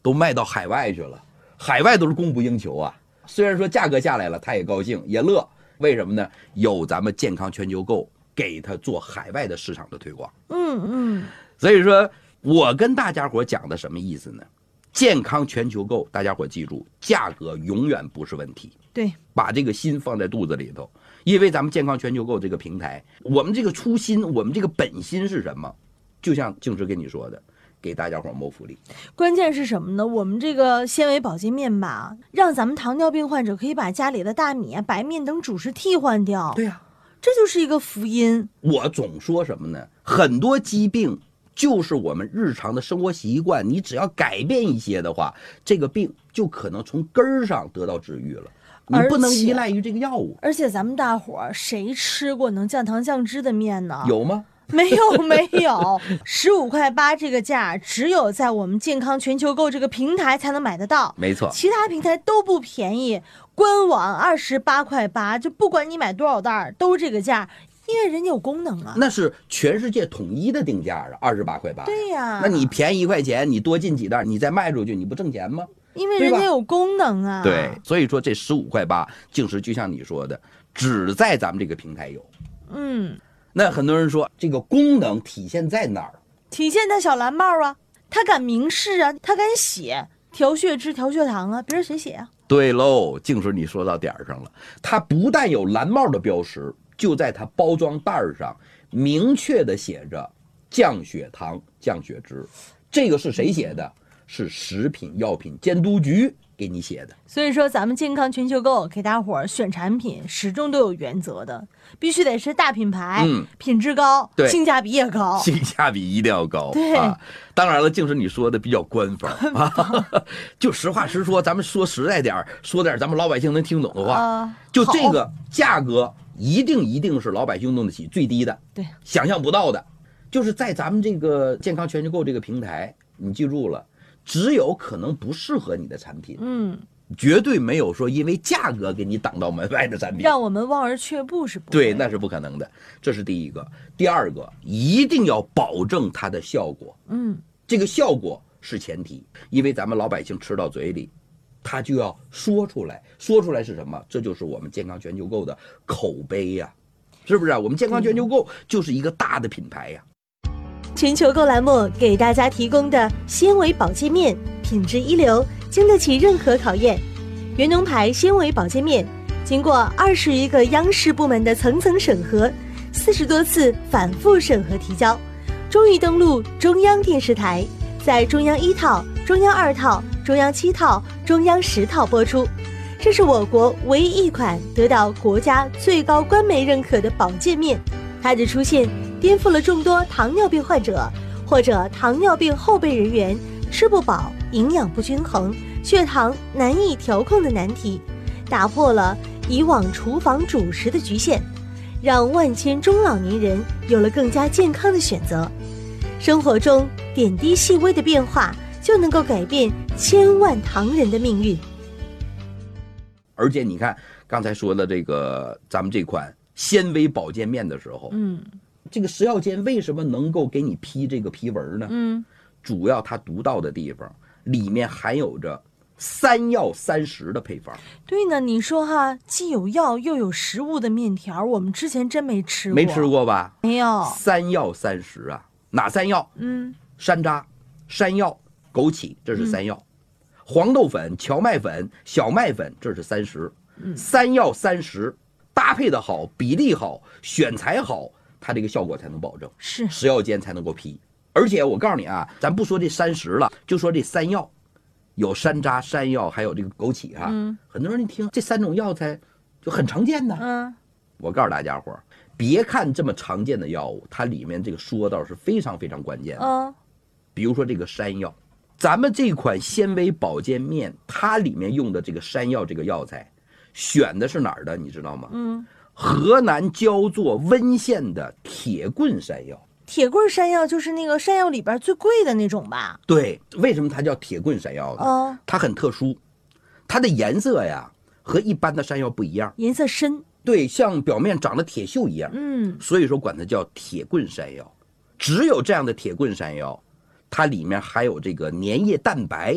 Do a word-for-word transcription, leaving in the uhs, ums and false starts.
都卖到海外去了，海外都是供不应求啊。虽然说价格下来了，他也高兴也乐，为什么呢？有咱们健康全球购给他做海外的市场的推广。 嗯嗯， 所以说我跟大家伙讲的什么意思呢？健康全球购，大家伙记住，价格永远不是问题。 对， 把这个心放在肚子里头，因为咱们健康全球购这个平台，我们这个初心，我们这个本心是什么？就像静芝跟你说的，给大家伙谋福利。 关键是什么呢？我们这个纤维保健面吧，让咱们糖尿病患者可以把家里的大米啊、白面等主食替换掉。 对呀、啊， 这就是一个福音。 我总说什么呢？很多疾病就是我们日常的生活习惯，你只要改变一些的话，这个病就可能从根儿上得到治愈了。你不能依赖于这个药物。 而且咱们大伙儿谁吃过能降糖降脂的面呢？ 有吗？ 没有没有，十五块八这个价，只有在我们健康全球购这个平台才能买得到。 没错， 其他平台都不便宜，官网二十八块八，就不管你买多少袋都这个价。因为人家有功能啊， 那是全世界统一的定价啊，二十八块八。 对呀、啊， 那你便宜一块钱，你多进几袋，你再卖出去，你不挣钱吗？ 因为人家有功能啊。 对，所以说这十五块八，净是就像你说的，只在咱们这个平台有。 嗯， 那很多人说这个功能体现在哪儿？ 体现在小蓝帽啊，他敢明示啊，他敢写调血脂、调血糖啊，别人谁写啊？ 对喽，净是你说到点儿上了，它不但有蓝帽的标识。就在它包装袋上明确的写着降血糖、降血脂，这个是谁写的？是食品药品监督局给你写的。 所以说咱们健康全球购给大伙儿选产品始终都有原则的，必须得是大品牌，嗯，品质高， 对， 性价比也高， 性价比一定要高。 对、 啊，当然了，净是你说的比较官方啊，就实话实说，咱们说实在点说点咱们老百姓能听懂的话， 呃、 就这个价格一定一定是老百姓用得起最低的， 对， 想象不到的，就是在咱们这个健康全球购这个平台，你记住了，只有可能不适合你的产品， 嗯， 绝对没有说因为价格给你挡到门外的产品， 让我们望而却步是不对，那是不可能的。这是第一个，第二个，一定要保证它的效果， 嗯， 这个效果是前提，因为咱们老百姓吃到嘴里。他就要说出来，说出来是什么？这就是我们健康全球购的口碑呀、啊，是不是、啊？我们健康全球购就是一个大的品牌呀、 啊。全球购栏目给大家提供的纤维保健面，品质一流，经得起任何考验。原农牌纤维保健面，经过二十余个央视部门的层层审核，四十多次反复审核提交，终于登陆中央电视台，在中央一套、中央二套、中央七套、中央十套播出。这是我国唯一一款得到国家最高官媒认可的保健面，它的出现颠覆了众多糖尿病患者或者糖尿病后备人员吃不饱、营养不均衡、血糖难以调控的难题，打破了以往厨房主食的局限，让万千中老年人有了更加健康的选择。生活中点滴细微的变化就能够改变千万唐人的命运。 而且你看刚才说的这个咱们这款纤维保健面的时候， 嗯， 这个食药监为什么能够给你批这个批文呢？ 嗯， 主要它独到的地方里面含有着三药三食的配方。 对呢，你说哈，既有药又有食物的面条，我们之前真没吃过。 没吃过吧？ 没有。 三药三食啊，哪三药？ 嗯， 山楂、山药、枸杞，这是三药。嗯，黄豆粉、荞麦粉、小麦粉，这是三食。 嗯， 三药三食搭配的好，比例好，选材好，它这个效果才能保证， 是食药监才能够批。而且我告诉你啊，咱不说这三食了，就说这三药，有山楂、山药，还有这个枸杞啊。 嗯， 很多人一听这三种药材就很常见的。 嗯， 我告诉大家伙儿，别看这么常见的药物，它里面这个说道是非常非常关键的。 嗯， 比如说这个山药，咱们这款纤维保健面，它里面用的这个山药这个药材，选的是哪儿的？你知道吗？ 嗯， 河南焦作温县的铁棍山药。 铁棍山药就是那个山药里边最贵的那种吧？ 对，为什么它叫铁棍山药呢？ 哦， 它很特殊，它的颜色呀和一般的山药不一样， 颜色深。 对，像表面长了铁锈一样。 嗯， 所以说管它叫铁棍山药。只有这样的铁棍山药，它里面含有这个粘液蛋白